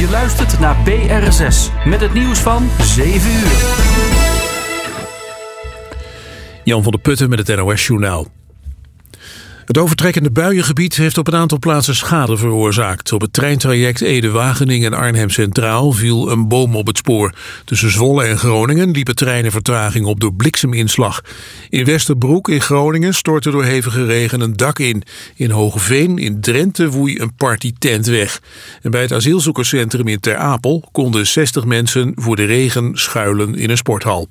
U luistert naar BRSS met het nieuws van 7 uur. Jan van der Putten met het NOS-journaal. Het overtrekkende buiengebied heeft op een aantal plaatsen schade veroorzaakt. Op het treintraject Ede-Wageningen en Arnhem Centraal viel een boom op het spoor. Tussen Zwolle en Groningen liepen treinen vertraging op door blikseminslag. In Westerbroek in Groningen stortte door hevige regen een dak in. In Hoogeveen in Drenthe woei een partytent weg. En bij het asielzoekerscentrum in Ter Apel konden 60 mensen voor de regen schuilen in een sporthal.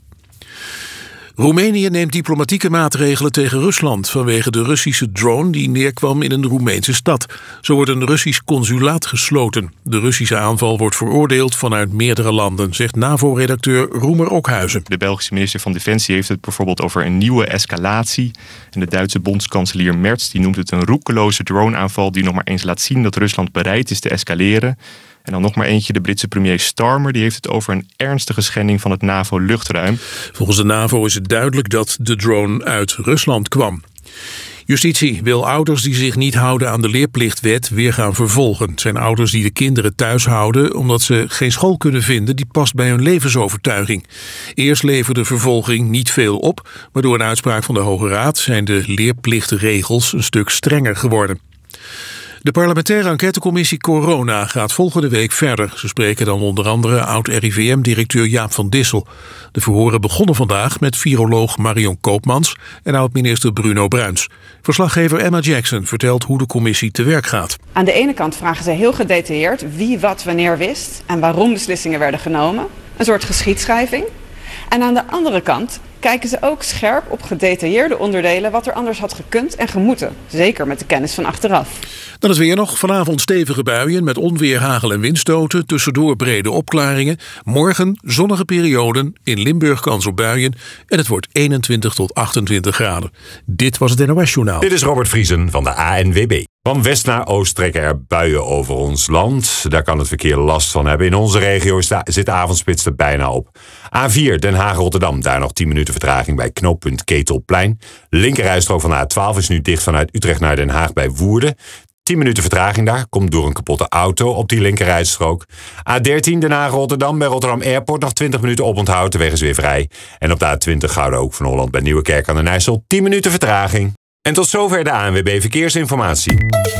Roemenië neemt diplomatieke maatregelen tegen Rusland vanwege de Russische drone die neerkwam in een Roemeense stad. Zo wordt een Russisch consulaat gesloten. De Russische aanval wordt veroordeeld vanuit meerdere landen, zegt NAVO-redacteur Roemer Okhuizen. De Belgische minister van Defensie heeft het bijvoorbeeld over een nieuwe escalatie. En de Duitse bondskanselier Merz die noemt het een roekeloze droneaanval die nog maar eens laat zien dat Rusland bereid is te escaleren. En dan nog maar eentje, de Britse premier Starmer, die heeft het over een ernstige schending van het NAVO-luchtruim. Volgens de NAVO is het duidelijk dat de drone uit Rusland kwam. Justitie wil ouders die zich niet houden aan de leerplichtwet weer gaan vervolgen. Het zijn ouders die de kinderen thuis houden omdat ze geen school kunnen vinden die past bij hun levensovertuiging. Eerst leverde vervolging niet veel op, maar door een uitspraak van de Hoge Raad zijn de leerplichtregels een stuk strenger geworden. De parlementaire enquêtecommissie Corona gaat volgende week verder. Ze spreken dan onder andere oud-RIVM-directeur Jaap van Dissel. De verhoren begonnen vandaag met viroloog Marion Koopmans en oud-minister Bruno Bruins. Verslaggever Emma Jackson vertelt hoe de commissie te werk gaat. Aan de ene kant vragen ze heel gedetailleerd wie wat wanneer wist en waarom beslissingen werden genomen. Een soort geschiedschrijving. En aan de andere kant kijken ze ook scherp op gedetailleerde onderdelen wat er anders had gekund en gemoeten. Zeker met de kennis van achteraf. Dan is weer nog vanavond stevige buien met onweer, hagel en windstoten. Tussendoor brede opklaringen. Morgen zonnige perioden. In Limburg kans op buien. En het wordt 21 tot 28 graden. Dit was het NOS-journaal. Dit is Robert Vriesen van de ANWB. Van west naar oost trekken er buien over ons land. Daar kan het verkeer last van hebben. In onze regio zit de avondspits er bijna op. A4 Den Haag-Rotterdam. Daar nog 10 minuten vertraging bij knooppunt Ketelplein. Linkerrijstrook van de A12 is nu dicht vanuit Utrecht naar Den Haag bij Woerden. 10 minuten vertraging daar, komt door een kapotte auto op die linkerrijstrook. A13 Den Haag-Rotterdam bij Rotterdam Airport nog 20 minuten oponthoud, de weg is weer vrij. En op de A20 Gouden Hoek van Holland bij Nieuwekerk aan den IJssel 10 minuten vertraging. En tot zover de ANWB Verkeersinformatie.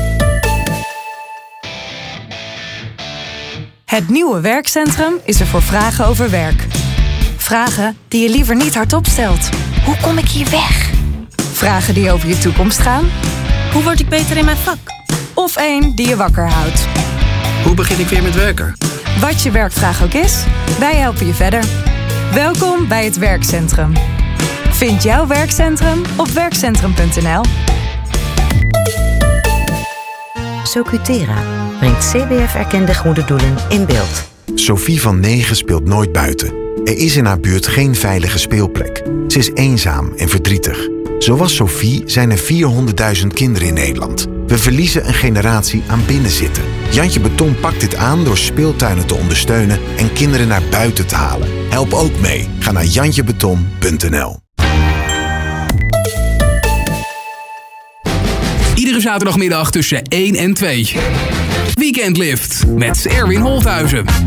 Het nieuwe werkcentrum is er voor vragen over werk. Vragen die je liever niet hardop stelt. Hoe kom ik hier weg? Vragen die over je toekomst gaan. Hoe word ik beter in mijn vak? Of één die je wakker houdt. Hoe begin ik weer met werken? Wat je werkvraag ook is, wij helpen je verder. Welkom bij het werkcentrum. Vind jouw werkcentrum op werkcentrum.nl. Socutera brengt CBF-erkende goede doelen in beeld. Sophie van 9 speelt nooit buiten. Er is in haar buurt geen veilige speelplek. Ze is eenzaam en verdrietig. Zoals Sophie zijn er 400.000 kinderen in Nederland. We verliezen een generatie aan binnenzitten. Jantje Beton pakt dit aan door speeltuinen te ondersteunen en kinderen naar buiten te halen. Help ook mee. Ga naar jantjebeton.nl. Iedere zaterdagmiddag tussen 1 en 2. Weekendlift met Erwin Holthuizen.